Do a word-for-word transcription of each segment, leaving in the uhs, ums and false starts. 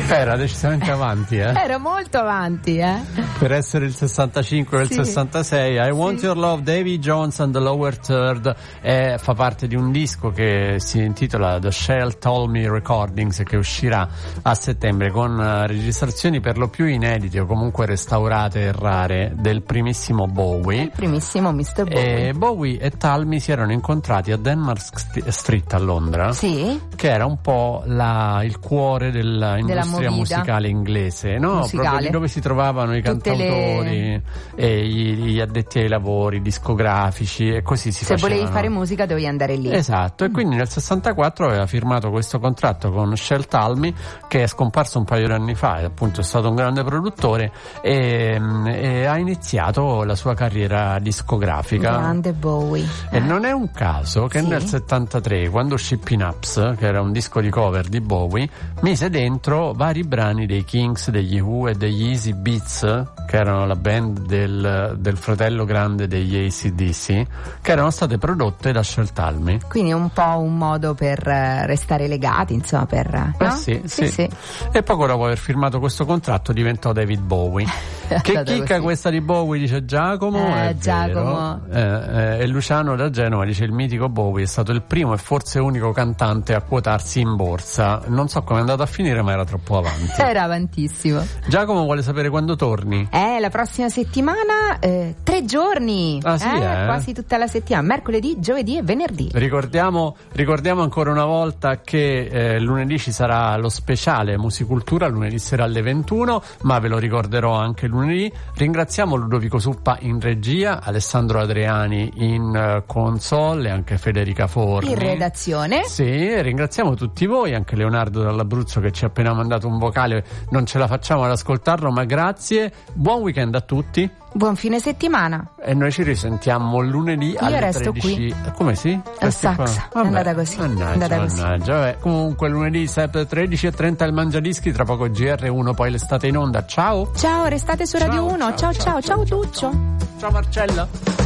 Era decisamente avanti, eh? Era molto avanti, eh? Per essere il sessantacinque o il sì. sessantasei. I sì. Want Your Love, Davy Jones and the Lower Third, è, fa parte di un disco che si intitola The Shell Told Me Recordings, che uscirà a settembre con uh, registrazioni per lo più inedite o comunque restaurate e rare del primissimo Bowie. Il primissimo mister Bowie. E Bowie e Talmy si erano incontrati a Denmark Street a Londra, sì. che era un po' la, il cuore dell'industria musicale inglese, no? Musicale. Proprio dove si trovavano i Tutte cantautori le... e gli, gli addetti ai lavori discografici, e così si se facevano. volevi fare musica dovevi andare lì. Esatto, e quindi nel sessantaquattro aveva firmato questo contratto con Shell Talmy, che è scomparso un paio di anni fa, e appunto è stato un grande produttore, e, e ha iniziato la sua carriera discografica. Grande Bowie. E non è un caso che sì. nel settantatré, quando uscì Pin Ups, che era un disco di cover di Bowie, mise dentro vari brani dei Kings, degli Who e degli Easy Beats, che erano la band del, del fratello grande degli A C D C, che erano state prodotte da Shell Talmy. Quindi è un po' un modo per restare legati, insomma, per... Eh no? sì, sì, sì. sì. E poco dopo aver firmato questo contratto diventò David Bowie. Che chicca così. Questa di Bowie, dice Giacomo. Eh, è Giacomo. vero. Eh, eh, e Luciano da Genova dice: il mitico Bowie è stato il primo e forse unico cantante a quotarsi in borsa. Non so come è andato a finire, ma era troppo avanti. Era avantissimo. Giacomo vuole sapere quando torni. Eh, la prossima settimana eh, tre giorni. Ah, sì, eh, eh? Quasi tutta la settimana, mercoledì, giovedì e venerdì. Ricordiamo, ricordiamo ancora una volta che eh, lunedì ci sarà lo speciale Musicultura, lunedì sera alle ventuno, ma ve lo ricorderò anche lunedì. Ringraziamo Ludovico Suppa in regia, Alessandro Adriani in uh, console e anche Federica Forni in redazione. Sì, ringraziamo tutti voi, anche Leonardo dall'Abruzzo che ci ha appena mandato un vocale, non ce la facciamo ad ascoltarlo, ma grazie. Buon weekend a tutti. Buon fine settimana. E noi ci risentiamo lunedì Io alle resto tredici. qui. Come sì? Al sax. È andata così. Mannaggia, è andata così. mannaggia. Vabbè, comunque lunedì tredici e trenta il Mangiadischi, tra poco G R uno, poi l'estate in onda. Ciao. Ciao, restate su Radio Ciao, uno. Ciao, ciao, ciao, ciao, ciao Duccio. Ciao Marcella.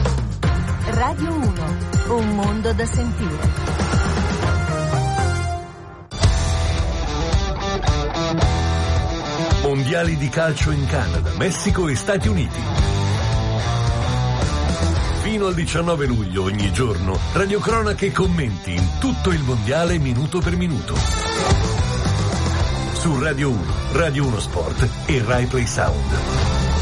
Radio uno, un mondo da sentire. Mondiali di calcio in Canada, Messico e Stati Uniti. Fino al diciannove luglio ogni giorno, radiocronache e commenti in tutto il mondiale minuto per minuto. Su Radio uno, Radio uno Sport e Rai Play Sound.